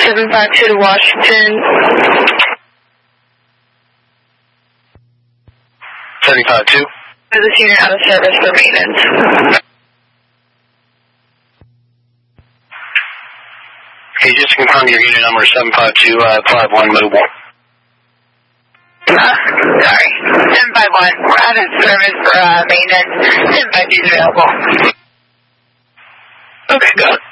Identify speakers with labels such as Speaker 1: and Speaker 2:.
Speaker 1: 752 to Washington.
Speaker 2: 752.
Speaker 1: This unit out of service for maintenance.
Speaker 2: Okay, just to confirm your unit number 752, 51 mobile.
Speaker 1: Sorry. 751. We're out of service for maintenance. 752 is available.
Speaker 2: Okay, got it.